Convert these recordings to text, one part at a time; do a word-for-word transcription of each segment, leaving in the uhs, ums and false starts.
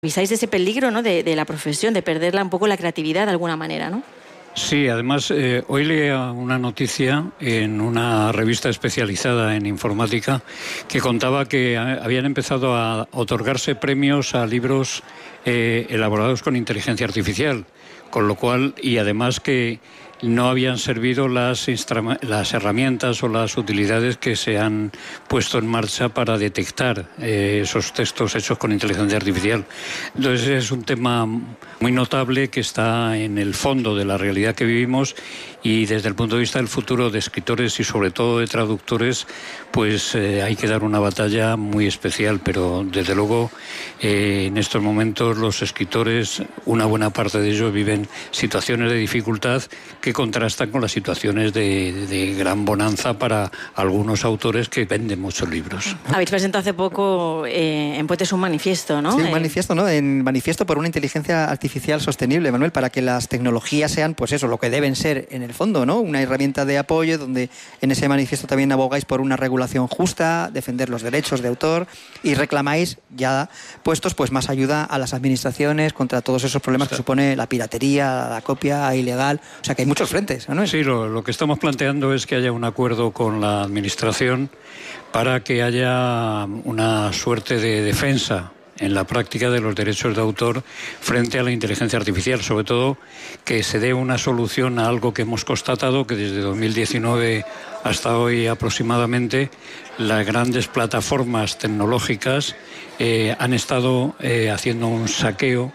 Avisáis de ese peligro, ¿no?, de, de la profesión, de perderla un poco la creatividad de alguna manera, ¿no? Sí, además, eh, hoy leía una noticia en una revista especializada en informática que contaba que habían empezado a otorgarse premios a libros eh, elaborados con inteligencia artificial, con lo cual, y además que no habían servido las, las herramientas o las utilidades que se han puesto en marcha para detectar eh, esos textos hechos con inteligencia artificial. Entonces es un tema muy notable que está en el fondo de la realidad que vivimos, y desde el punto de vista del futuro de escritores y sobre todo de traductores, pues eh, hay que dar una batalla muy especial, pero desde luego eh, en estos momentos los escritores, una buena parte de ellos viven situaciones de dificultad que contrastan con las situaciones de, de gran bonanza para algunos autores que venden muchos libros. Habéis presentado hace poco eh, en Poetes un manifiesto, ¿no? Sí, un manifiesto, ¿no? En manifiesto por una inteligencia artificial sostenible, Manuel, para que las tecnologías sean, pues eso, lo que deben ser en el fondo, ¿no? Una herramienta de apoyo, donde en ese manifiesto también abogáis por una regulación justa, defender los derechos de autor y reclamáis ya puestos pues más ayuda a las administraciones contra todos esos problemas que supone la piratería, la copia ilegal. O sea que hay muchos frentes, ¿no? Sí, lo, lo que estamos planteando es que haya un acuerdo con la administración para que haya una suerte de defensa en la práctica de los derechos de autor frente a la inteligencia artificial, sobre todo que se dé una solución a algo que hemos constatado, que desde dos mil diecinueve hasta hoy aproximadamente las grandes plataformas tecnológicas eh, han estado eh, haciendo un saqueo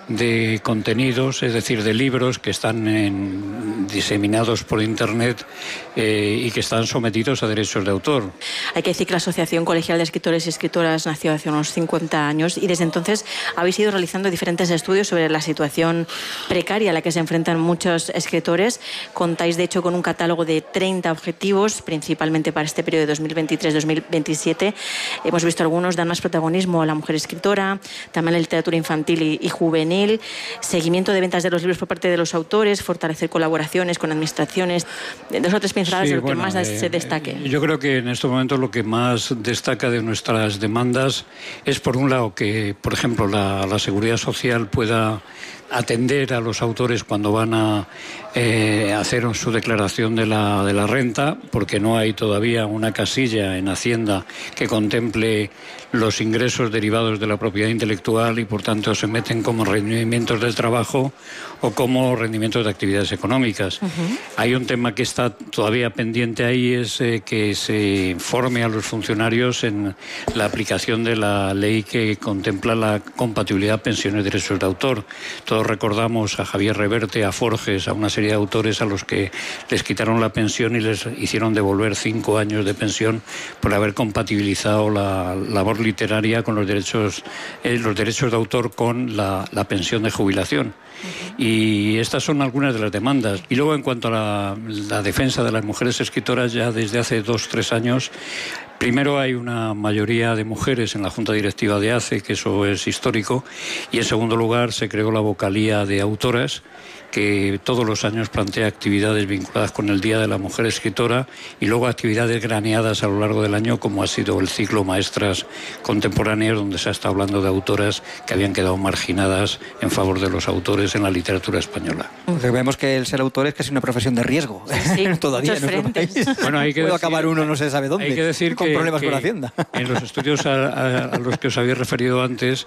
de contenidos, es decir, de libros que están en, diseminados por Internet eh, y que están sometidos a derechos de autor. Hay que decir que la Asociación Colegial de Escritores y Escritoras nació hace unos cincuenta años y desde entonces habéis ido realizando diferentes estudios sobre la situación precaria a la que se enfrentan muchos escritores. Contáis, de hecho, con un catálogo de treinta objetivos, principalmente para este periodo de dos mil veintitrés dos mil veintisiete. Hemos visto algunos dan más protagonismo a la mujer escritora, también a la literatura infantil y, y juvenil, seguimiento de ventas de los libros por parte de los autores, fortalecer colaboraciones con administraciones. Dos o tres pinceladas sí, de lo bueno, que más eh, se destaque. Yo creo que en estos momentos lo que más destaca de nuestras demandas es, por un lado, que, por ejemplo, la, la Seguridad Social pueda atender a los autores cuando van a eh, hacer su declaración de la, de la renta, porque no hay todavía una casilla en Hacienda que contemple los ingresos derivados de la propiedad intelectual y por tanto se meten como rendimientos del trabajo o como rendimientos de actividades económicas. Uh-huh. Hay un tema que está todavía pendiente ahí, es eh, que se forme a los funcionarios en la aplicación de la ley que contempla la compatibilidad pensiones y derechos de autor. Todos recordamos a Javier Reverte, a Forges, a una serie de autores a los que les quitaron la pensión y les hicieron devolver cinco años de pensión por haber compatibilizado la labor literaria con los derechos, eh, los derechos de autor con la, la pensión de jubilación. Uh-huh. Y estas son algunas de las demandas. Y luego, en cuanto a la, la defensa de las mujeres escritoras, ya desde hace dos, tres años, primero hay una mayoría de mujeres en la Junta Directiva de A C E, que eso es histórico, y en segundo lugar se creó la vocalía de autoras, que todos los años plantea actividades vinculadas con el Día de la Mujer Escritora y luego actividades graneadas a lo largo del año, como ha sido el ciclo Maestras Contemporáneas, donde se ha estado hablando de autoras que habían quedado marginadas en favor de los autores en la literatura española. Porque vemos que el ser autor es casi una profesión de riesgo. Sí, todavía en nuestro país. Bueno, hay que Puede decir, acabar uno no se sabe dónde, hay que decir con que, problemas que con Hacienda. En los estudios a, a, a los que os habéis referido antes,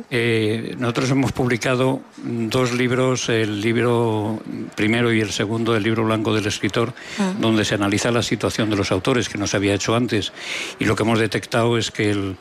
eh, nosotros hemos publicado dos libros, el libro primero y el segundo del libro blanco del escritor, uh-huh, donde se analiza la situación de los autores, que no se había hecho antes, y lo que hemos detectado es que el,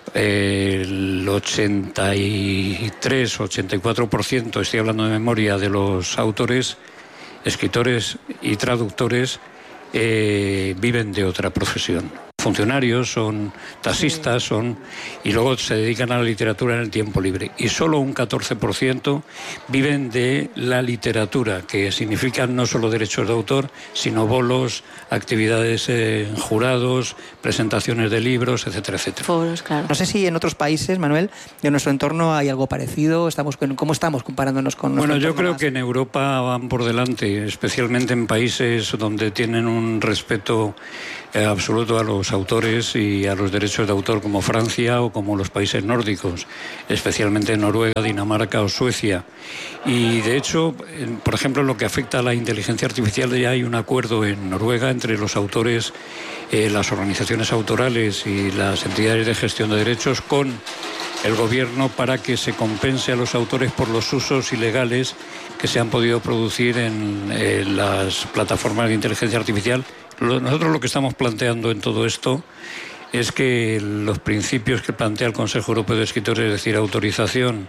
el ochenta y tres, ochenta y cuatro por ciento, estoy hablando de memoria, de los autores, escritores y traductores eh, viven de otra profesión. Funcionarios, son taxistas, son, y luego se dedican a la literatura en el tiempo libre. Y solo un catorce por ciento viven de la literatura, que significa no solo derechos de autor, sino bolos, actividades en eh, jurados, presentaciones de libros, etcétera, etcétera. Foros, claro. No sé si en otros países, Manuel, de nuestro entorno hay algo parecido. Estamos, ¿cómo estamos comparándonos con nuestro Bueno, yo entorno creo más? que en Europa van por delante, especialmente en países donde tienen un respeto eh, absoluto a los autores y a los derechos de autor como Francia o como los países nórdicos, especialmente Noruega, Dinamarca o Suecia. Y de hecho, en, por ejemplo, en lo que afecta a la inteligencia artificial, ya hay un acuerdo en Noruega entre los autores, eh, las organizaciones autorales y las entidades de gestión de derechos con el gobierno para que se compense a los autores por los usos ilegales que se han podido producir en, en las plataformas de inteligencia artificial. Nosotros lo que estamos planteando en todo esto es que los principios que plantea el Consejo Europeo de Escritores, es decir, autorización,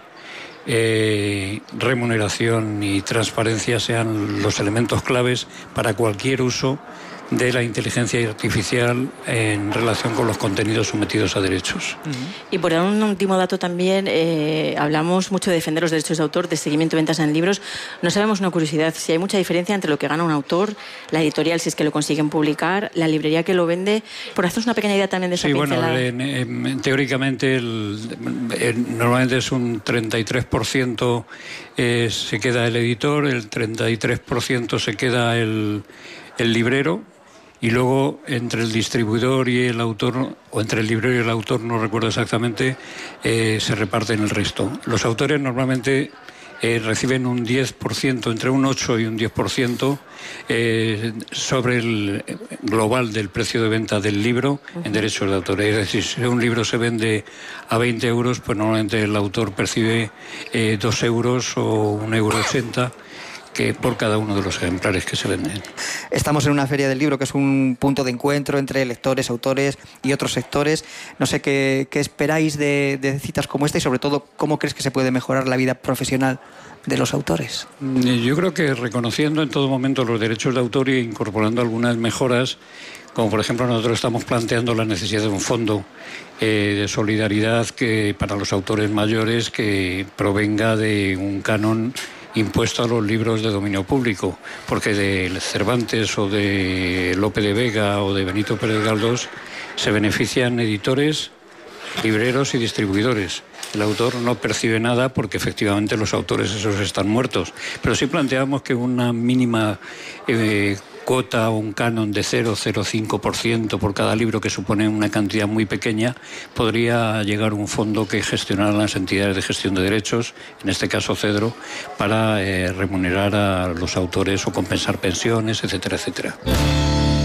eh, remuneración y transparencia, sean los elementos claves para cualquier uso de la inteligencia artificial en relación con los contenidos sometidos a derechos. Y por dar un último dato también, eh, hablamos mucho de defender los derechos de autor, de seguimiento de ventas en libros. No sabemos, una curiosidad, si hay mucha diferencia entre lo que gana un autor, la editorial, si es que lo consiguen publicar, la librería que lo vende. Por hacernos una pequeña idea también de esa Sí, bueno, pincelada. en, en, teóricamente el, en, normalmente es un treinta y tres por ciento eh, se queda el editor, el treinta y tres por ciento se queda el, el librero, y luego entre el distribuidor y el autor, o entre el librero y el autor, no recuerdo exactamente, eh, se reparten el resto. Los autores normalmente eh, reciben un diez por ciento, entre un ocho y un diez por ciento eh, sobre el global del precio de venta del libro en derechos de autor. Es decir, si un libro se vende a veinte euros, pues normalmente el autor percibe eh, dos euros o un euro ochenta, que por cada uno de los ejemplares que se venden. Estamos en una feria del libro que es un punto de encuentro entre lectores, autores y otros sectores. No sé qué, qué esperáis de, de citas como esta y sobre todo cómo crees que se puede mejorar la vida profesional de los autores. Yo creo que reconociendo en todo momento los derechos de autor e incorporando algunas mejoras, como por ejemplo nosotros estamos planteando la necesidad de un fondo eh, de solidaridad que para los autores mayores que provenga de un canon impuesto a los libros de dominio público, porque de Cervantes o de Lope de Vega o de Benito Pérez Galdós se benefician editores, libreros y distribuidores. El autor no percibe nada porque efectivamente los autores esos están muertos, pero sí planteamos que una mínima eh, cuota o un canon de cero coma cero cinco por ciento por cada libro, que supone una cantidad muy pequeña, podría llegar un fondo que gestionaran las entidades de gestión de derechos, en este caso Cedro, para eh, remunerar a los autores o compensar pensiones, etcétera, etcétera.